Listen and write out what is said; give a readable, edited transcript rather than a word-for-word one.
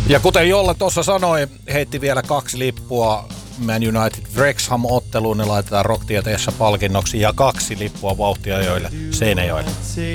Ja kuten Jolle tuossa sanoi, heitti vielä 2 lippua Man United Wrexham-otteluun. Ne laitetaan Rocktieteessä palkinnoksi ja 2 lippua vauhtiajoille Seinäjoelle.